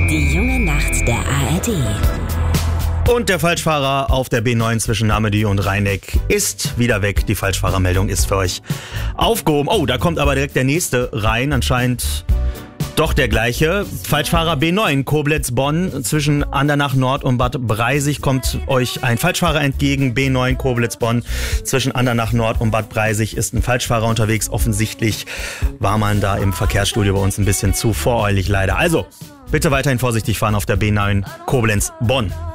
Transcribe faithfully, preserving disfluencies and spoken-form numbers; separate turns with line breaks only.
Die junge Nacht der A R D.
Und der Falschfahrer auf der B neun zwischen Namedy und Rheineck ist wieder weg. Die Falschfahrermeldung ist für euch aufgehoben. Oh, da kommt aber direkt der nächste rein. Anscheinend doch der gleiche. Falschfahrer B neun, Koblenz-Bonn. Zwischen Andernach Nord und Bad Breisig kommt euch ein Falschfahrer entgegen. B neun, Koblenz-Bonn. Zwischen Andernach Nord und Bad Breisig ist ein Falschfahrer unterwegs. Offensichtlich war man da im Verkehrsstudio bei uns ein bisschen zu voreilig leider. Also, bitte weiterhin vorsichtig fahren auf der B neun Koblenz-Bonn.